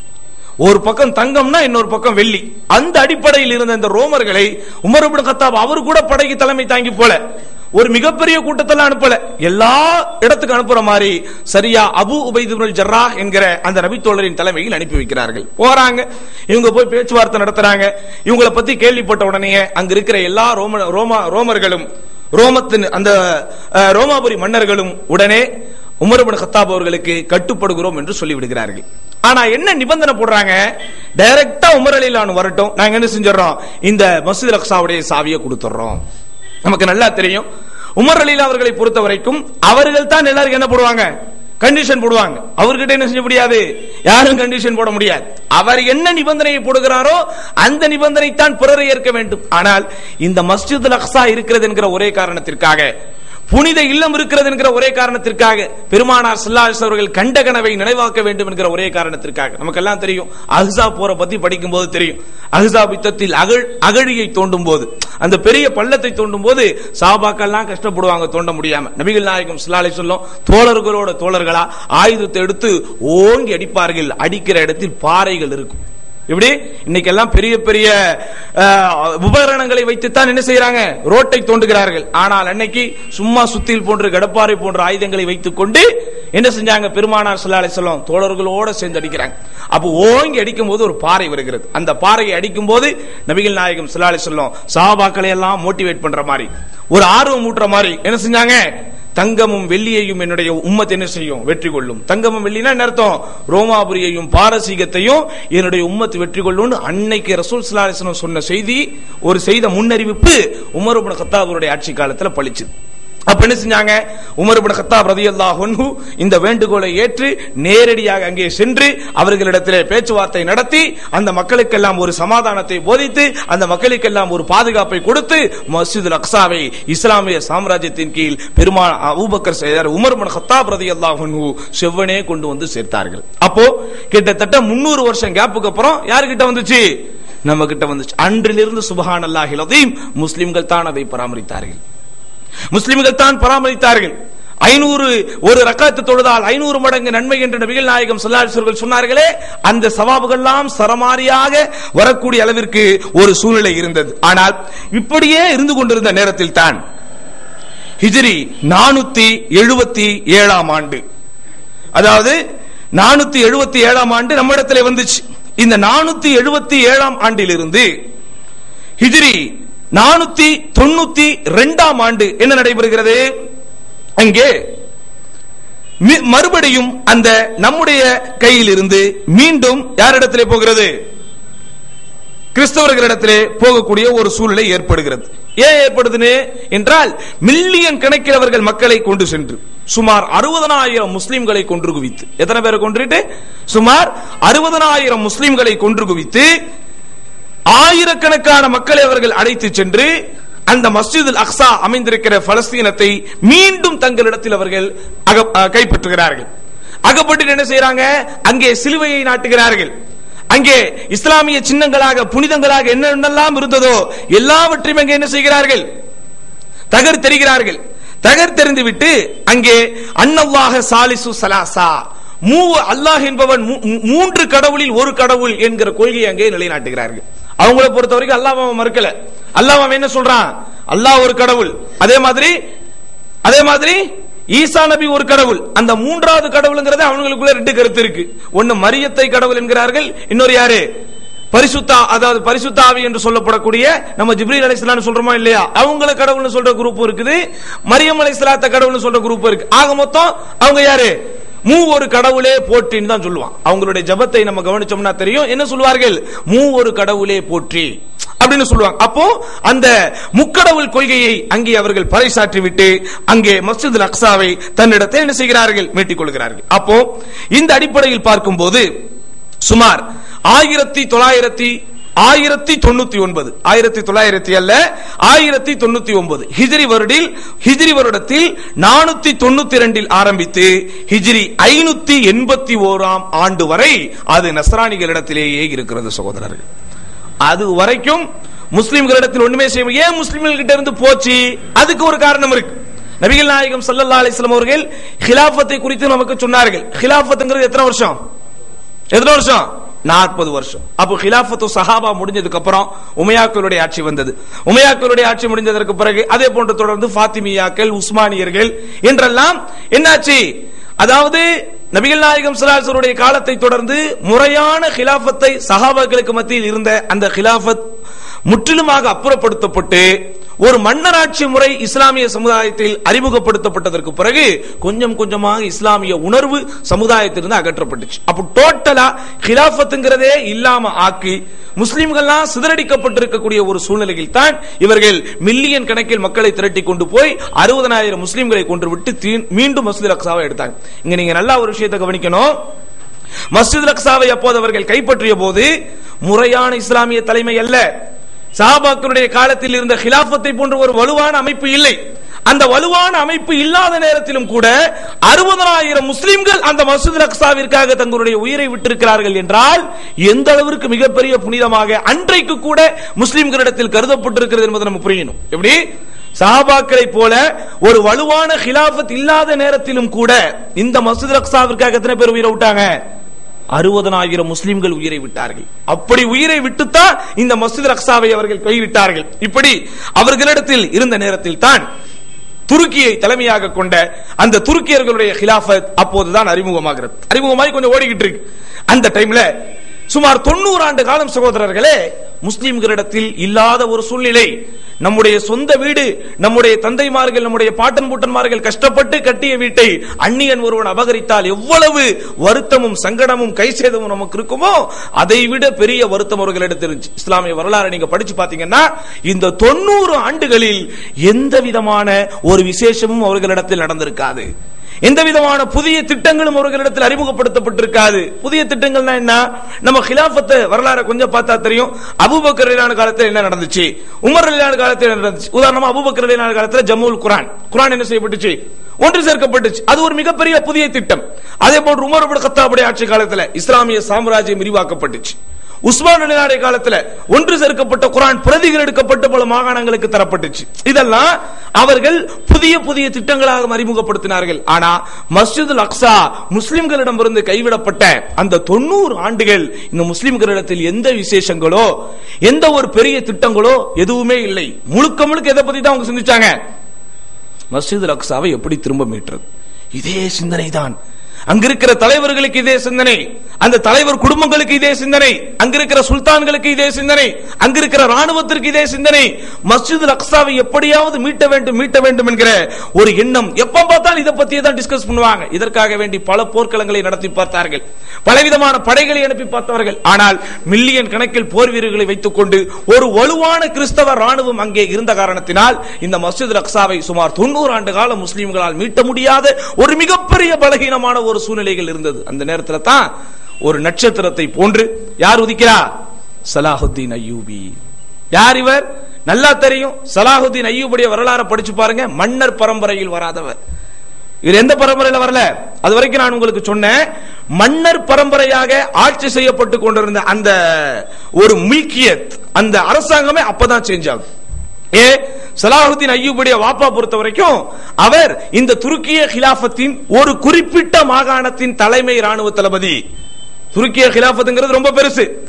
ஒரு பக்கம் தங்கம்னா இன்னொரு பக்கம் வெள்ளி. அந்த அடிப்படையில் இருந்த இந்த ரோமர்களை உமர் இப்னு கத்தாப் அவர் கூட படைக்கு தலைமை தாங்கி போல ஒரு மிகப்பெரிய கூட்டத்தெல்லாம் அனுப்பல, எல்லா இடத்துக்கு அனுப்புற மாதிரி சரியா அபு உபைத் இப்னுல் ஜர்ராஹ் என்கிற அந்த நபித்தோழரின் தலைமையில் அனுப்பி வைக்கிறார்கள். போறாங்க, இவங்க போய் பேச்சுவார்த்தை நடத்துறாங்க. இவங்களை பத்தி கேள்விப்பட்ட உடனே அங்க இருக்கிற எல்லா ரோமர்களும் ரோமத்தின் அந்த ரோமாபுரி மன்னர்களும் உடனே உமர் இப்னு கத்தாப் அவர்களுக்கு கட்டுப்படுகிறோம் என்று சொல்லிவிடுகிறார்கள். ஆனா என்ன நிபந்தனை போடுறாங்க? டைரக்டா உமர் ரலியல்லாஹு வரட்டும், நாங்க என்ன செஞ்சிடறோம், இந்த மஸ்ஜித் அக்ஸாவுடைய சாவியை கொடுத்துறோம். நமக்கு நல்லா தெரியும் உமர் ரலியல்லாஹு அவர்களை பொறுத்த வரைக்கும் அவர்கள் தான் எல்லாருக்கும் என்ன போடுவாங்க, கண்டிஷன் போடுவாங்க. அவர்கிட்ட என்ன செய்ய முடியாது, யாரும் கண்டிஷன் போட முடியாது. அவர் என்ன நிபந்தனையை போடுகிறாரோ அந்த நிபந்தனை தான் பிறரை ஏற்க வேண்டும். ஆனால் இந்த மஸ்ஜித் அக்ஸா இருக்கிறது என்கிற ஒரே காரணத்திற்காக, புனித இல்லம் இருக்கிறது என்கிற ஒரே காரணத்திற்காக, பெருமானார் ஸல்லல்லாஹு அலைஹி வஸல்லம் அவர்கள் கண்ட கனவை நினைவாக்க வேண்டும் என்கிற ஒரே காரணத்திற்காக, நமக்கெல்லாம் தெரியும் அஹ்ஸாப் போரை பத்தி படிக்கும் போது தெரியும். அஹ்ஸாப் யுத்தத்தில் அகழியை தோண்டும் போது, அந்த பெரிய பள்ளத்தை தோண்டும் போது சஹாபாக்கள்லாம் கஷ்டப்படுவாங்க தோண்ட முடியாம. நபிகள் நாயகம் ஸல்லல்லாஹு அலைஹி வஸல்லம் தோழர்களோட தோழர்களா ஆயுதத்தை எடுத்து ஓங்கி அடிப்பார்கள். அடிக்கிற இடத்தில் பாறைகள் இருக்கும். இப்படி இன்னைக்கு எல்லாம் பெரிய பெரிய உபகரணங்களை வைத்துத்தான் என்ன செய்யறாங்க, ரோட்டை தோண்டுகிறார்கள். ஆனால் அன்னைக்கு சும்மா சுத்தில் போன்ற கடப்பாறை போன்ற ஆயுதங்களை வைத்துக் கொண்டு என்ன செஞ்சாங்க, பெருமானார் ஸல்லல்லாஹு அலைஹி வஸல்லம் தோழர்களோட சேர்ந்து அடிக்கிறாங்க. அப்போ ஓங்கி அடிக்கும் போது ஒரு பாறை வருகிறது. அந்த பாறையை அடிக்கும் போது நபிகள் நாயகம் ஸல்லல்லாஹு அலைஹி வஸல்லம் சஹாபாக்களை எல்லாம் மோட்டிவேட் பண்ற மாதிரி, ஒரு ஆர்வம் ஊட்டுற மாதிரி என்ன செஞ்சாங்க, தங்கமும் வெள்ளியையும் என்னுடைய உம்மத் என்ன செய்யும், வெற்றி கொள்ளும். தங்கமும் வெள்ளினா என்ன அர்த்தம், ரோமாபுரியையும் பாரசீகத்தையும் என்னுடைய உம்மத் வெற்றி கொள்ளும். அன்னைக்கு ரசூல் ஸல்லல்லாஹு அலைஹி வஸல்லம் சொன்ன செய்தி, ஒரு செய்த முன்னறிவிப்பு உமர் இப்னு கத்தாப் அவருடைய ஆட்சி காலத்துல பளிச்சுது. அப்ப என்ன செஞ்சாங்க, உமர் இப்னு கத்தாப் ரலியல்லாஹு அன்ஹு இந்த வேண்டுகோளை ஏற்று நேரடியாக அங்கே சென்று அவர்களிடத்திலே பேச்சுவார்த்தை நடத்தி அந்த மக்களுக்கெல்லாம் ஒரு சமாதானத்தை போதித்து அந்த மக்களுக்கெல்லாம் ஒரு பாதுகாப்பை கொடுத்து மஸ்ஜிதுல் அக்ஸாவை இஸ்லாமிய சாம்ராஜ்யத்தின் கீழ் பெருமான் அபூபக்கர் உமர் இப்னு கத்தாப் ரலியல்லாஹு அன்ஹு செவ்வனே கொண்டு வந்து சேர்த்தார்கள். அப்போ கிட்டத்தட்ட 300 வருஷம் கேப்புக்கு அப்புறம் யாருகிட்ட வந்துச்சு, நம்ம கிட்ட வந்துச்சு. அன்றிலிருந்து சுப்ஹானல்லாஹில் அஸீம் முஸ்லிம்கள் தான் அதை பராமரித்தார்கள். முஸ்லிம்கள் தான் பராமரித்தார்கள். 500 ஒரு ரக்காத்து தொழுதால் 500 மடங்கு நன்மை என்று நபிகள் நாயகம் ஸல்லல்லாஹு அலைஹி வஸல்லம் சொன்னார்களே, அந்த சவாபுகள்லாம் சரமாரியாக வரக்கூடிய அளவிற்கு ஒரு சூழ்நிலை இருந்தது. ஆனால் இப்படியே இருந்து கொண்டிருந்த நேரத்தில் தான் ஹிஜ்ரி 477 ஆண்டு, அதாவது 477 ஆண்டு நம்மிடத்திலே வந்துச்சு. இந்த 477 ஆண்டிலிருந்து ஹிஜ்ரி 492 ஆண்டு என்ன நடைபெறுகிறது, அங்கே மறுபடியும் அந்த நம்முடைய கையில் இருந்து மீண்டும் யாரிடத்திலே போகிறது, கிறிஸ்தவர்களிடத்திலே போகக்கூடிய ஒரு சூழ்நிலை ஏற்படுகிறது. ஏன் ஏற்படுது என்றால், மில்லியன் கணக்கில் அவர்கள் மக்களை கொண்டு சென்று சுமார் 60,000 முஸ்லிம்களை கொன்று குவித்து, எத்தனை பேரை கொன்றுட்டு, சுமார் 60,000 முஸ்லிம்களை கொன்று குவித்து ஆயிரக்கணக்கான மக்களை அவர்கள் அழைத்து சென்று அந்த மஸ்ஜிதுல் அக்ஸா அமைந்திருக்கிற பலஸ்தீனத்தை மீண்டும் தங்களிடத்தில் அவர்கள் கைப்பற்றுகிறார்கள். அகப்பட்டு என்ன செய்யறாங்க, அங்கே சிலுவையை நாட்டுகிறார்கள். அங்கே இஸ்லாமிய சின்னங்களாக புனிதங்களாக என்னென்னலாம் இருந்ததோ எல்லாவற்றையும் அங்கே என்ன செய்கிறார்கள், தகர்த்தெறிகிறார்கள். தகர்த்தெறிந்து விட்டு அங்கே அன்னல்லாஹ சாலிசு ஸலாஸா, அல்லாஹ் என்பவன் 3 கடவுளில் ஒரு கடவுள் என்கிற கொள்கையை அங்கே நிலைநாட்டுகிறார்கள். அவங்களை பொறுத்த வரைக்கும் அல்லாஹ் மறுக்கல. அல்லாஹ் என்ன சொல்றான், அல்லாஹ் ஒரு கடவுள், அதே மாதிரி ஈசா நபி ஒரு கடவுள். அந்த 3வது கடவுள்ங்கிறது அவங்களுக்குள்ள 2 கருத்து இருக்கு. ஒன்னு மரியத்தை கடவுள் என்கிறார்கள், இன்னொரு யாரு, அதாவது பரிசுத்த ஆவி என்று சொல்லப்படக்கூடிய நம்ம ஜிப்ரீல் அலைஹிஸ்ஸலாம் சொல்றோமா இல்லையா, அவங்கள கடவுள்னு சொல்ற குரூப் இருக்குது, மரியம் அலைஹிஸ்ஸலாத்த கடவுள்னு சொல்ற குரூப் இருக்கு. ஆக மொத்தம் அவங்க யாரு? மூவொரு கடவுளே போற்றின்னு தான் சொல்லுவாங்க. அவங்களுடைய ஜபத்தை நம்ம கவனிச்சோம்னா தெரியும், என்ன சொல்வார்கள்? மூவொரு கடவுளே போற்றி அப்படின்னு சொல்லுவாங்க. அப்போ அந்த முக்கடவுள் கொள்கையை அங்கே அவர்கள் பறைசாற்றி விட்டு அங்கே மஸ்ஜிதுல் அக்ஸாவை தன்னிடத்தை என்ன செய்கிறார்கள்? மீட்டிக் கொள்கிறார்கள். அப்போ இந்த அடிப்படையில் பார்க்கும்போது சுமார் 1999 ஹிஜ்ரி வருடத்தில் 492 ஆரம்பித்து ஹிஜ்ரி 581 ஆண்டு வரை அது நஸ்ரானிகளிடத்திலேயே இருக்கிறது சகோதரர்கள். அது வரைக்கும் முஸ்லிம்களிடத்தில் ஒண்ணுமே செய்ய. ஏன் முஸ்லிம்கள் கிட்ட இருந்து போச்சு? அதுக்கு ஒரு காரணம் இருக்கு. நபிகள் நாயகம் ஸல்லல்லாஹு அலைஹி வஸல்லம் அவர்கள் கிலாஃபத்தை குறித்து நமக்கு சொன்னார்கள். கிலாஃபத்ங்கிறது எத்தனை வருஷம்? 40 வருஷம். அப்போ கிலாஃபத்து சஹாபா முடிஞ்சதுக்கு அப்புறம் உமையாக்களுடைய ஆட்சி வந்தது. உமையாக்களுடைய ஆட்சி முடிஞ்சதற்கு பிறகு அதே போன்று தொடர்ந்து ஃபாத்திமியாக்கள், உஸ்மானியர்கள் என்றெல்லாம் என்னாச்சு? அதாவது நபிகள் நாயகம் ஸல்லல்லாஹு அலைஹி வஸல்லம் காலத்தை தொடர்ந்து முறையான கிலாஃபத்தை சஹாபாக்களுக்கு மத்தியில் இருந்த அந்த கிலாஃபத் முற்றிலுமாக அப்புறப்படுத்தப்பட்டு ஒரு மன்னராட்சி முறை இஸ்லாமிய சமுதாயத்தில் அறிமுகப்படுத்தப்பட்டதற்கு பிறகு கொஞ்சம் கொஞ்சமாக இஸ்லாமிய உணர்வு சமுதாயத்திலிருந்து அகற்றப்பட்டுச்சு. அப்போ டோட்டலா கிலாஃபத்துங்கிறதே இல்லாம ஆக்கி முஸ்லிம்கள்லாம் சிதறடிக்கப்பட்டிருக்கக்கூடிய ஒரு சூழ்நிலையில் தான் இவர்கள் மில்லியன் கணக்கில் மக்களை திரட்டி கொண்டு போய் 60,000 முஸ்லிம்களை கொன்று விட்டு மீண்டும் மஸ்ஜிதுல் அக்ஸாவை எடுத்தாங்க. இங்க நீங்க நல்லா ஒரு விஷயத்தை கவனிக்கணும். மஸ்ஜிதுல் அக்ஸாவை அப்போது அவர்கள் கைப்பற்றிய போது முறையான இஸ்லாமிய தலைமை அல்ல, சஹாபாக்களுடைய காலத்தில் இருந்த கிலாஃபத்தை போன்ற ஒரு வலுவான அமைப்பு இல்லை. அந்த வலுவான அமைப்பு இல்லாத நேரத்திலும் கூட 60,000 முஸ்லிம்கள் அந்த மஸ்ஜிதுல் அக்ஸாவிற்காக தங்களுடைய உயிரை விட்டிருக்கிறார்கள் என்றால் எந்த அளவிற்கு மிகப்பெரிய புனிதமாக அன்றைக்கு கூட முஸ்லிம்களிடத்தில் கருதப்பட்டிருக்கிறது என்பதை நம்ம புரியணும். எப்படி சஹாபாக்களை போல ஒரு வலுவான கிலாஃபத் இல்லாத நேரத்திலும் கூட இந்த மஸ்ஜிதுல் அக்ஸாவிற்காக எத்தனை பேர் உயிரை விட்டாங்க? 60,000 முஸ்லிம்கள் உயிரை விட்டார்கள். அப்படி உயிரை விட்டுத்தான் இந்த மஸ்ஜிதுல் அக்ஸாவை அவர்கள் கைவிட்டார்கள். இப்படி அவர்களிடத்தில் இருந்த நேரத்தில் தான் துருக்கியை தலைமையாக கொண்ட அந்த துருக்கியர்களுடைய கிலாஃபத் அப்போதுதான் அறிமுகமாகி கொஞ்சம் ஓடிக்கிட்டு இருக்கு. அந்த டைம்ல சுமார் 90 ஆண்டு காலம் சகோதரர்களே முஸ்லிம்களிடத்தில் இல்லாத ஒரு சூழ்நிலை. நம்முடைய சொந்த வீடு, நம்முடைய தந்தைமார்கள், நம்முடைய பாட்டன் பூட்டன்மார்கள் கஷ்டப்பட்டு கட்டிய வீட்டை அந்நியன் ஒருவன் அபகரித்தால் எவ்வளவு வருத்தமும் சங்கடமும் கைசேதமும் நமக்கு இருக்குமோ அதை விட பெரிய வருத்தம் அவர்களிடத்தில் இருந்துச்சு. இஸ்லாமிய வரலாறு நீங்க படிச்சு பாத்தீங்கன்னா இந்த 90 ஆண்டுகளில் எந்த விதமான ஒரு விசேஷமும் அவர்களிடத்தில் நடந்திருக்காது. எந்த விதமான புதிய திட்டங்களும் அவர்களிடத்தில் அறிமுகப்படுத்தப்பட்டிருக்காது. புதிய திட்டங்கள்னா என்ன? நம்ம கிலாஃபத்தை வரலாறு கொஞ்சம் பார்த்தா தெரியும். அபூபக்கர் ரலியல்லாஹு காலத்தில் என்ன நடந்துச்சு, உமர் ரலியல்லாஹு காலத்தில் என்ன நடந்துச்சு. உதாரணமா அபூபக்கர் ரலியல்லாஹு காலத்தில் ஜம்முல் குர்ஆன் என்ன செய்யப்பட்டுச்சு? ஒன்று சேர்க்கப்பட்டுச்சு. அது ஒரு மிகப்பெரிய புதிய திட்டம். அதே போன்று உமர் இப்னு கத்தாபுடைய ஆட்சி காலத்தில் இஸ்லாமிய சாம்ராஜ்யம் விரிவாக்கப்பட்டுச்சு. உஸ்மான் ரலியல்லாஹு காலத்தில் ஒன்று சேர்க்கப்பட்ட குர்ஆன் பிரதிகள் எடுக்கப்பட்டு பல மாகாணங்களுக்கு தரப்பட்டுச்சு. இதெல்லாம் அவர்கள் புதிய புதிய திட்டங்களாக அறிமுகப்படுத்தினார்கள். ஆனா மஸ்ஜிதுல் அக்ஸா முஸ்லிம்களிடமிருந்து கைவிடப்பட்ட அந்த 90 ஆண்டுகள் இந்த முஸ்லிம்களிடத்தில் எந்த விசேஷங்களோ எந்த ஒரு பெரிய திட்டங்களோ எதுவுமே இல்லை. முழுக்க முழுக்க எதை பத்தி தான் அவங்க சிந்திச்சாங்க? மஸ்ஜிதுல் அக்ஸாவை எப்படி திரும்ப மீட்டது. இதே சிந்தனை தான். அங்கிருக்கிற தலைவர்களுக்கு இதே சிந்தனை, அந்த தலைவர் குடும்பங்களுக்கு இதே சிந்தனை, அங்கிருக்கிற சுல்தான்களுக்கு இதே சிந்தனை, அங்கிருக்கிற ராணுவத்திற்கு இதே சிந்தனை. மஸ்ஜிதுல் அக்ஸாவை எப்படியாவது மீட்ட வேண்டும் என்கிற ஒரு எண்ணம். எப்ப பார்த்தாலும் இதை பத்தியே தான் டிஸ்கஸ் பண்ணுவாங்க. இதற்காக வேண்டி பல போர்க்களங்களை நடத்தி பார்த்தார்கள், பலவிதமான படைகளை அனுப்பி பார்த்தவர்கள். ஆனால் மில்லியன் கணக்கில் போர் வீரர்களை வைத்துக் கொண்டு ஒரு வலுவான கிறிஸ்தவ ராணுவம் அங்கே இருந்த காரணத்தினால் இந்த மஸ்ஜிதுல் அக்ஸாவை சுமார் 90 ஆண்டு காலம் முஸ்லிம்களால் மீட்ட முடியாத ஒரு மிகப்பெரிய பலகீனமான ஒரு சூழ்நிலைகள் இருந்தது. அந்த நேரத்தில் தான் ஒரு நட்சத்திரத்தை போன்று யார் உதிக்கிறா? சலாஹுத்தீன் அய்யூபி. யார் இவர்? நல்லா தெரியும். சலாஹுத்தீன் அய்யூபுடைய வரலாறு படிச்சு பாருங்க. மன்னர் பரம்பரையில் வராதவர். இவர் எந்த பரம்பரையில் வரல? அது வரைக்கும் நான் உங்களுக்கு சொன்னேன். மன்னர் பரம்பரையாக ஆட்சி செய்யப்பட்டு கொண்டிருந்த அந்த ஒரு மில்கியத், அந்த அரசாங்கமே அப்பதான் சேஞ்ச் ஆகும். சலாஹுத்தீன் அய்யூபுடைய வாப்பா பொறுத்த வரைக்கும் அவர் இந்த துருக்கிய கிலாஃபத்தின் ஒரு குறிப்பிட்ட மாகாணத்தின் தலைமை ராணுவ தளபதி. துருக்கிய கிலாஃபத்துங்கிறது ரொம்ப பெருசு.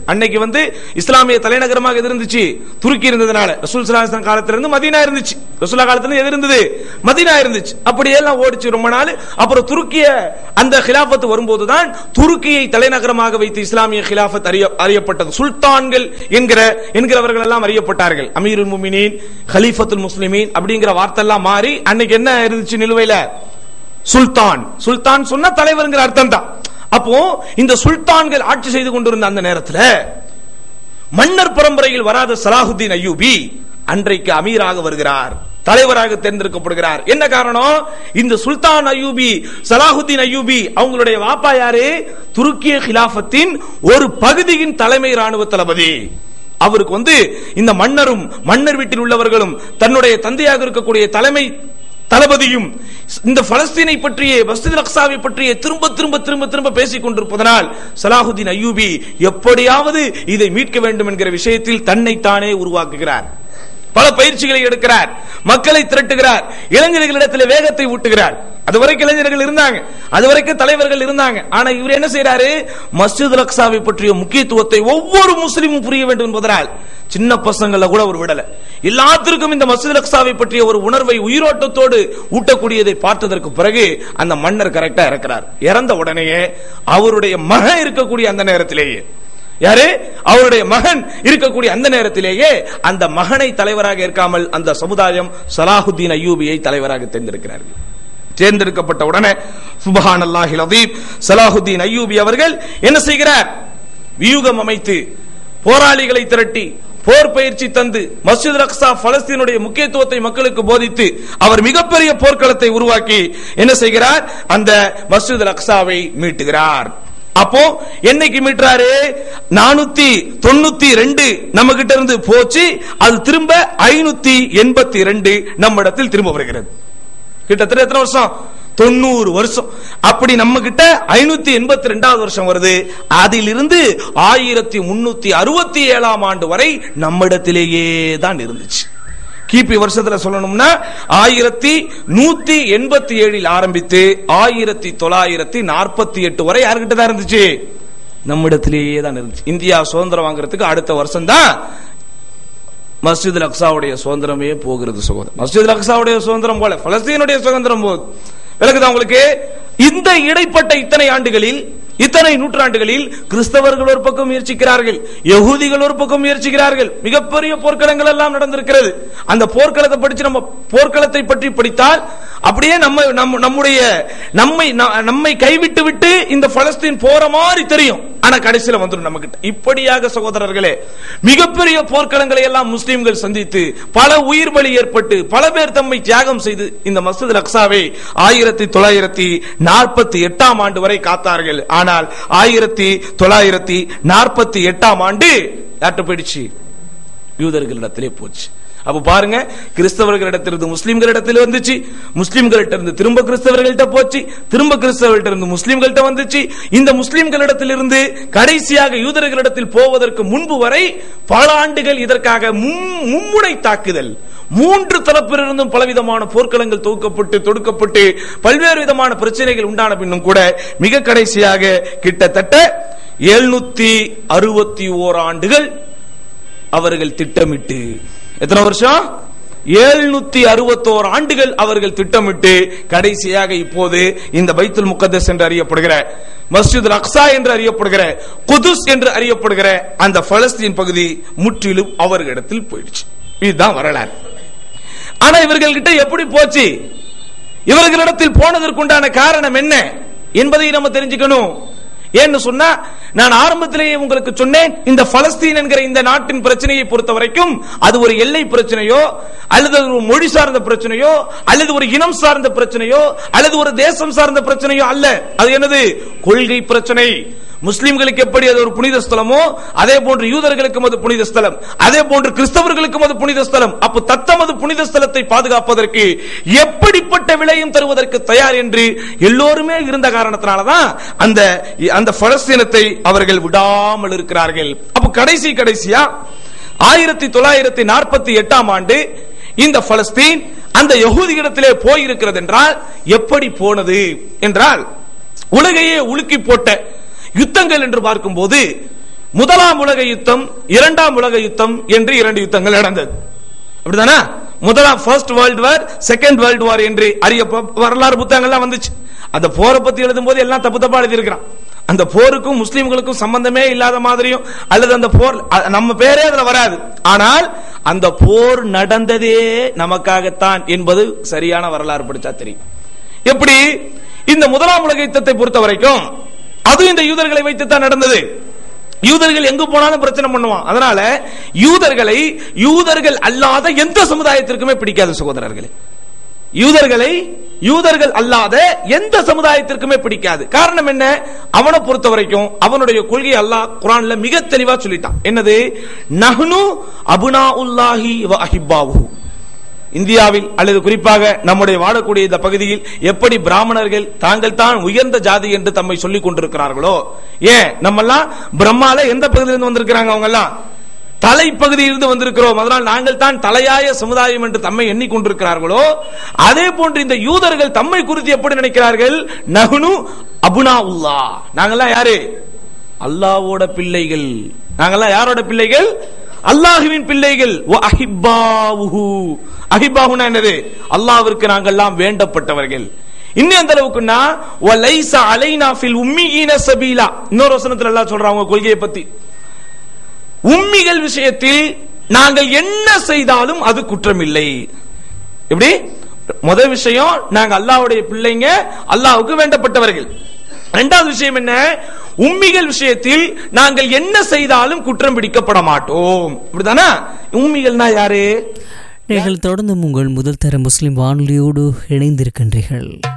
அன்னைக்கு இஸ்லாமிய தலைநகரமாக எது இருந்துச்சு? துருக்கி இருந்ததுனால ரசூல் ஸல்லல்லாஹு அலைஹி வஸல்லம் காலத்துல இருந்து மதீனா இருந்துச்சு. ரசூலுல்லாஹ் காலத்துல இருந்து எது இருந்தது? மதீனா இருந்துச்சு. அப்படியே எல்லாம் ஓடிச்சு ரொம்ப நாள். அப்புறம் துருக்கிய அந்த கிலாஃபத் வரும்போதுதான் துருக்கியை தலைநகரமாக வைத்து இஸ்லாமிய கிலாஃபத் அறியப்பட்டது. சுல்தான்கள் என்கிறவர்கள் எல்லாம் அறியப்பட்டார்கள். அமீருல் முஃமினீன், கலீஃபத்துல் முஸ்லிமீன் அப்படிங்கிற வார்த்தை எல்லாம் மாறி அன்னைக்கு என்ன இருந்துச்சு நிலுவையில? சுல்தான். சுல்தான் சொன்ன தலைவர்ங்கிற அர்த்தம் தான். அப்போ இந்த சுல்தான்கள் ஆட்சி செய்து கொண்டிருந்த அந்த நேரத்தில் மன்னர் பரம்பரையில் வராத சலாஹுத்தீன் அய்யூபி அன்றைக்கு அமீராக வருகிறார், தலைவராக தேர்ந்தெடுக்கப்படுகிறார். என்ன காரணம்? இந்த சுல்தான் அய்யூபி, சலாஹுத்தீன் அய்யூபி அவங்களுடைய வாப்பா யாரு? துருக்கிய கிலாஃபத்தின் ஒரு பகுதியின் தலைமை ராணுவ தளபதி. அவருக்கு இந்த மன்னரும் மன்னர் வீட்டில் உள்ளவர்களும் தன்னுடைய தந்தையாக இருக்கக்கூடிய தலைமை தளபதியும் இந்த பலஸ்தீனை பற்றிய, மஸ்ஜித் அக்ஸாவை பற்றிய திரும்ப திரும்ப திரும்ப திரும்ப பேசிக் கொண்டிருப்பதனால் சலாஹுத்தீன் அய்யூபி எப்படியாவது இதை மீட்க வேண்டும் என்கிற விஷயத்தில் தன்னைத்தானே உருவாக்குகிறார். பல பயிற்சிகளை எடுக்கிறார், மக்களை திரட்டுகிறார், இளைஞர்களிடத்தில் வேகத்தை ஊட்டுகிறார். அதுவரைக்கும் இளைஞர்கள் இருந்தாங்க, அதுவரைக்கும் தலைவர்கள் இருந்தாங்க. ஆனா இவர் என்ன செய்யறாரு? மஸ்ஜித் அக்ஸாவை பற்றிய முக்கியத்துவத்தை ஒவ்வொரு முஸ்லிமும் புரிய வேண்டும் என்பதனால் சின்ன பசங்களை கூட ஒரு விடல. எல்லாத்திற்கும் இந்த மஸ்ஜித் அக்ஸாவை பற்றிய ஒரு உணர்வை உயிரோட்டத்தோடு ஊட்டக்கூடியதை பார்த்ததற்கு பிறகு அந்த மன்னர் கரெக்டா இருக்கிறார். இறந்த உடனேயே அவருடைய மகன் இருக்கக்கூடிய அந்த நேரத்திலேயே, யாரு? அவருடைய மகன் இருக்கக்கூடிய அந்த நேரத்திலேயே அந்த மகனை தலைவராக இருக்காமல் அந்த சமுதாயம் சலாஹுத்தீன் அய்யூபியை தலைவராக தேர்ந்தெடுக்கிறார்கள். தேர்ந்தெடுக்கப்பட்ட உடனே சுப்ஹானல்லாஹில் அஸீம், சலாஹுத்தீன் அய்யூபி அவர்கள் என்ன செய்கிறார்? வியூகம் அமைத்து போராளிகளை திரட்டி போர் பயிற்சி தந்து மஸ்ஜித் அக்ஸா பலஸ்தீனுடைய முக்கியத்துவத்தை மக்களுக்கு போதித்து அவர் மிகப்பெரிய போர்க்களத்தை உருவாக்கி என்ன செய்கிறார்? அந்த மஸ்ஜித் அக்ஸாவை மீட்டுகிறார். அப்போ என்னைக்கு மீட்றாரு? 492 நம்ம கிட்ட இருந்து போச்சு, அது திரும்ப 582 நம்ம இடத்தில் திரும்ப வருகிறது. கிட்டத்தட்ட எத்தனை வருஷம்? 90 வருஷம். அப்படி நம்ம கிட்ட 582வது வருஷம் வருது. அதிலிருந்து 1367ஆம் ஆண்டு வரை நம்மிடத்திலேயே தான் இருந்துச்சு. கிபி வருஷத்துல சொல்லணும்னா 1187 ஆரம்பித்து 1948 வரை யாருக்கிட்ட தான் இருந்துச்சு? நம்மிடத்திலேயே தான் இருந்துச்சு. இந்தியா சுதந்திரம் வாங்குறதுக்கு அடுத்த வருஷம் தான் மஸ்ஜித் அக்ஸாவுடைய சுதந்திரமே போகிறது. சகோதரர், மஸ்ஜித் அக்ஸாவுடைய சுதந்திரம் போல பலஸ்தீனுடைய சுதந்திரம் போகுது. விளக்குதா உங்களுக்கு? இந்த இடைப்பட்ட இத்தனை ஆண்டுகளில், இத்தனை நூற்றாண்டுகளில் கிறிஸ்தவர்கள் ஒரு பக்கம் முயற்சிக்கிறார்கள், யகூதிகள் ஒரு பக்கம் முயற்சிக்கிறார்கள். மிகப்பெரிய போர்க்களங்கள் எல்லாம் நடந்திருக்கிறது. அந்த போர்க்களத்தை படிச்சு நம்ம போர்க்களத்தை பற்றி படித்தால் அப்படியே நம்மை கைவிட்டு விட்டு இந்த பலஸ்தீன் போற மாதிரி தெரியும். ஆனா கடைசியில வந்துடும் நம்ம கிட்ட. இப்படியாக சகோதரர்களே மிகப்பெரிய போர்க்களங்களை எல்லாம் முஸ்லிம்கள் சந்தித்து பல உயிர் பலி ஏற்பட்டு பல பேர் தம்மை தியாகம் செய்து இந்த மஸ்ஜித் அக்ஸாவை 1948ஆம் ஆண்டு வரை காத்தார்கள். ஆனால் 1948ஆம் ஆண்டு யார்கிட்ட போயிடுச்சு? யூதர்களிடத்திலே போச்சு. அப்ப பாருங்க, கிறிஸ்தவர்களிடத்திலிருந்து முஸ்லிம்களிடத்தில் வந்துச்சு, முஸ்லிம்களிடத்திலிருந்து திரும்ப கிறிஸ்தவர்கள்ட்ட போச்சு, திரும்ப கிறிஸ்தவர்களிடத்திலிருந்து முஸ்லிம்கள்ட்ட வந்துச்சு. இந்த முஸ்லிம்களிடத்திலிருந்து கடைசியாக யூதர்களிடத்தில் போவதற்கு முன்பு வரை பல ஆண்டுகள் இதற்காக மும்முனை தாக்குதல், 3 தரப்பிலிருந்தும் பலவிதமான போர்க்களங்கள் தொடுக்கப்பட்டு பல்வேறு விதமான பிரச்சனைகள் உண்டான பின்னும் கூட மிக கடைசியாக கிட்டத்தட்ட 761 ஆண்டுகள் அவர்கள் திட்டமிட்டு, எத்தனை வருஷம்? 761 ஆண்டுகள் அவர்கள் திட்டமிட்டு கடைசியாக இப்போது இந்த பைத்துல் முகத்தஸ் என்று அறியப்படுகிற, மஸ்ஜித் அக்ஸா என்று அறியப்படுகிற, குதுஸ் என்று அறியப்படுகிற அந்த பலஸ்தீன் பகுதி முற்றிலும் அவர்களிடத்தில் போயிடுச்சு. இதுதான் வரலாறு. ஆனா இவர்கள்கிட்ட எப்படி போச்சு? இவர்களிடத்தில் போனதற்குண்டான காரணம் என்ன என்பதை நம்ம தெரிஞ்சுக்கணும். ஏன்னு சொன்னா, நான் ஆரம்பத்திலேயே உங்களுக்கு சொன்னேன், இந்த பலஸ்தீன் என்கிற இந்த நாட்டின் பிரச்சனையை பொறுத்த வரைக்கும் அது ஒரு எல்லை பிரச்சனையோ அல்லது ஒரு மொழி சார்ந்த பிரச்சனையோ அல்லது ஒரு இனம் சார்ந்த பிரச்சனையோ அல்லது ஒரு தேசம் சார்ந்த பிரச்சனையோ அல்ல. அது என்னது? கொள்கை பிரச்சனை. முஸ்லிம்களுக்கு எப்படி அது ஒரு புனித ஸ்தலமோ அதே போன்று யூதர்களுக்கும் அது புனித ஸ்தலம், அதே போன்று கிறிஸ்தவர்களுக்கும் அது புனித ஸ்தலம். அப்ப தத்தமது புனித ஸ்தலத்தை பாதுகாப்பதற்கு எப்படிப்பட்ட விலையும் தருவதற்கு தயார் என்று எல்லோருமே இருந்த காரணத்தினாலதான் அந்த பலஸ்தீனத்தை அவர்கள் விடாமல் இருக்கிறார்கள். அப்ப கடைசியா 1948ஆம் ஆண்டு இந்த பலஸ்தீன் அந்த யகூதிகளிடத்திலே போயிருக்கிறது என்றால் எப்படி போனது என்றால், உலகையே உலுக்கி போட்ட யுத்தங்கள் என்று பார்க்கும்போது முதலாம் உலக யுத்தம், இரண்டாம் உலக யுத்தம் என்று 2 யுத்தங்கள் நடந்தது. அப்படிதானா? முதலாம் first world war, second world war என்று அறிய வரலாறு புத்தகங்கள்லாம் வந்துச்சு. அந்த போரை பத்தி எழுதும் போது எல்லாம் தப்பு தப்பா எழுதி இருக்கிறான். அந்த போருக்கும் முஸ்லிம்களுக்கும் சம்பந்தமே இல்லாத மாதிரியும், அல்லது அந்த போர் நம்ம பேரே அதுல வராது. ஆனால் அந்த போர் நடந்ததே நமக்காகத்தான் என்பது சரியான வரலாறு படிச்சா தெரியும். எப்படி? இந்த முதலாம் உலக யுத்தத்தை பொறுத்த வரைக்கும் அது இந்த யூதர்களை வைத்துத்தான் நடந்தது. யூதர்கள் எங்கு போனாலும் பிரச்சனை பண்ணுவான். அதனால யூதர்கள் அல்லாத எந்த சமுதாயத்திற்குமே பிடிக்காது சகோதரர்களே. யூதர்கள் அல்லாத எந்த சமுதாயத்திற்குமே பிடிக்காது. காரணம் என்ன? அவனை பொறுத்த வரைக்கும் அவனுடைய கொள்கை அல்லாஹ் குர்ஆன்ல மிக தெளிவா சொல்லிட்டான். என்னது? நஹ்னு அபுனாஉல்லாஹி வ அஹிப்பாஹு. இந்தியாவில் அல்லது குறிப்பாக நம்முடைய வாழக்கூடிய இந்த பகுதியில் எப்படி பிராமணர்கள் தாங்கள் தான் உயர்ந்த ஜாதி என்று தம்மை சொல்லிக் கொண்டிருக்கிறார்களோ, ஏன் நம்ம எல்லாம் பிரம்மால எந்த பகுதியிலிருந்து வந்திருக்கிறாங்க? அவங்க எல்லாம் தலைப்பகுதியிலிருந்து வந்திருக்கிறோம். அதனால் நாங்கள் தான் தலையாய சமுதாயம் என்று தம்மை எண்ணிக்கொண்டிருக்கிறார்களோ, அதே போன்று இந்த யூதர்கள் தம்மை குறித்து எப்படி நினைக்கிறார்கள்? நஹ்னு அபுனாஉல்லாஹ். நாங்கெல்லாம் யாரு? அல்லாஹ்வோட பிள்ளைகள். நாங்கெல்லாம் யாரோட பிள்ளைகள்? அல்லாஹ்வின் பிள்ளைகள். வ அஹிப்பாஹு. அஹிப்பாஹுனா என்னது? அல்லாஹ்விற்கு நாங்கெல்லாம் வேண்டப்பட்டவர்கள். இன்னும் அந்த அளவுக்குன்னா வலைஸ அலைனா ஃபில் உம்மீன சபீலா. இன்னொரு வசனத்துல அல்லாஹ் சொல்றான் அவங்க கொள்கையை பத்தி. உம்மிகள் விஷயத்தில் நாங்கள் என்ன செய்தாலும் அது குற்றமில்லை. எப்படி? முதல் விஷயம், நாங்க அல்லாஹ்வுடைய பிள்ளைங்க, அல்லாஹ்வுக்கு வேண்டப்பட்டவர்கள். இரண்டாவது விஷயம் என்ன? உம்மிகள் விஷயத்தில் நாங்கள் என்ன செய்தாலும் குற்றம் பிடிக்கப்பட மாட்டோம். இப்படிதானா? உம்மிகள்னா யாரு? நீங்கள் தொடர்ந்து உங்கள் முதல் தர முஸ்லிம் வானொலியோடு இணைந்திருக்கின்றீர்கள்.